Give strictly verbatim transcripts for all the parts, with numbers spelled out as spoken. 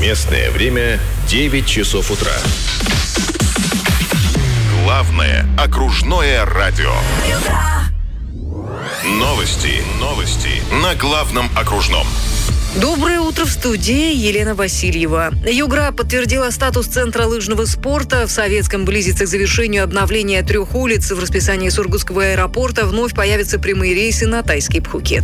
Местное время девять часов утра. Главное окружное радио. Новости, новости на главном окружном. Доброе утро, в студии Елена Васильева. Югра подтвердила статус центра лыжного спорта. В Советском близится к завершению обновления трех улиц. В расписании Сургутского аэропорта вновь появятся прямые рейсы на тайский Пхукет.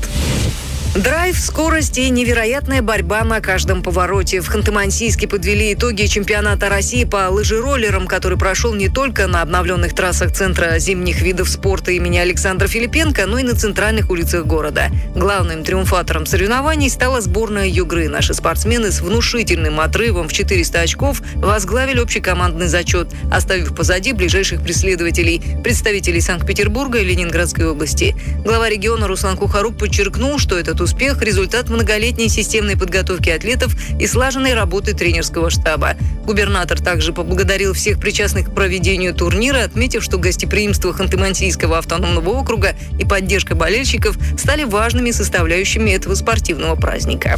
Драйв, скорость и невероятная борьба на каждом повороте. В Ханты-Мансийске подвели итоги чемпионата России по лыжероллерам, который прошел не только на обновленных трассах Центра зимних видов спорта имени Александра Филипенко, но и на центральных улицах города. Главным триумфатором соревнований стала сборная Югры. Наши спортсмены с внушительным отрывом в четыреста очков возглавили общекомандный зачет, оставив позади ближайших преследователей – представителей Санкт-Петербурга и Ленинградской области. Глава региона Руслан Кухарук подчеркнул, что этот успех – результат многолетней системной подготовки атлетов и слаженной работы тренерского штаба. Губернатор также поблагодарил всех причастных к проведению турнира, отметив, что гостеприимство Ханты-Мансийского автономного округа и поддержка болельщиков стали важными составляющими этого спортивного праздника.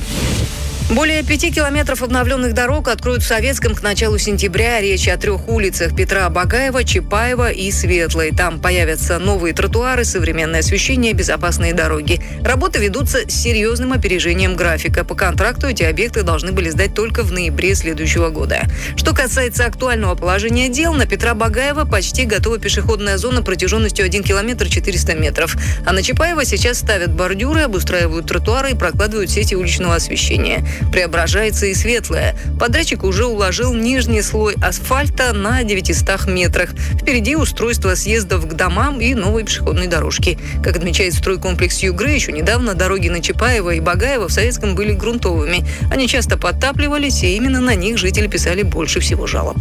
Более пяти километров обновленных дорог откроют в Советском к началу сентября. Речь о трех улицах – Петра Багаева, Чапаева и Светлой. Там появятся новые тротуары, современное освещение, безопасные дороги. Работы ведутся с серьезным опережением графика. По контракту эти объекты должны были сдать только в ноябре следующего года. Что касается актуального положения дел, на Петра Багаева почти готова пешеходная зона протяженностью один километр четыреста метров. А на Чапаева сейчас ставят бордюры, обустраивают тротуары и прокладывают сети уличного освещения. Преображается и Светлая. Подрядчик уже уложил нижний слой асфальта на девятистах метрах. Впереди устройство съездов к домам и новой пешеходной дорожки. Как отмечает стройкомплекс Югры, еще недавно дороги на Чапаева и Багаева в Советском были грунтовыми. Они часто подтапливались, и именно на них жители писали больше всего жалоб.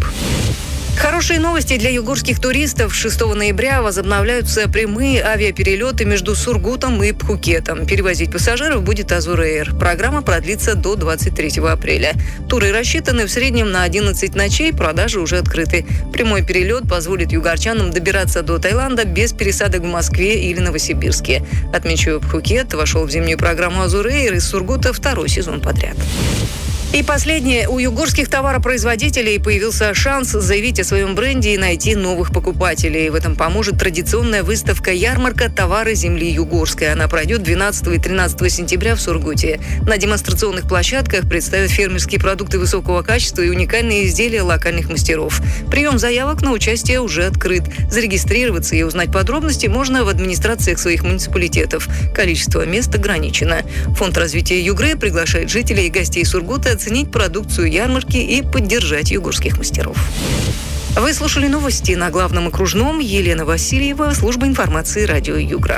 Хорошие новости для югорских туристов. шестого ноября возобновляются прямые авиаперелеты между Сургутом и Пхукетом. Перевозить пассажиров будет Азур Эйр. Программа продлится до двадцать третьего апреля. Туры рассчитаны в среднем на одиннадцать ночей, продажи уже открыты. Прямой перелет позволит югорчанам добираться до Таиланда без пересадок в Москве или Новосибирске. Отмечу, Пхукет вошел в зимнюю программу Азур Эйр из Сургута второй сезон подряд. И последнее. У югорских товаропроизводителей появился шанс заявить о своем бренде и найти новых покупателей. В этом поможет традиционная выставка-ярмарка «Товары земли Югорской». Она пройдет двенадцатого и тринадцатого сентября в Сургуте. На демонстрационных площадках представят фермерские продукты высокого качества и уникальные изделия локальных мастеров. Прием заявок на участие уже открыт. Зарегистрироваться и узнать подробности можно в администрациях своих муниципалитетов. Количество мест ограничено. Фонд развития Югры приглашает жителей и гостей Сургута оценить продукцию ярмарки и поддержать югорских мастеров. Вы слушали новости на главном окружном. Елена Васильева, служба информации радио Югра.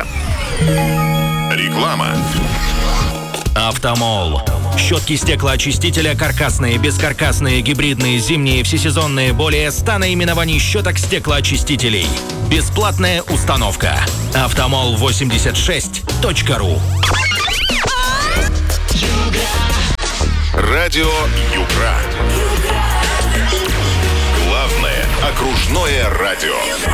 Реклама. Автомол. Щетки стеклоочистителя каркасные, бескаркасные, гибридные, зимние, всесезонные. Более ста наименований щеток стеклоочистителей. Бесплатная установка. автомол восемьдесят шесть точка ру. Радио Югра. Главное окружное радио.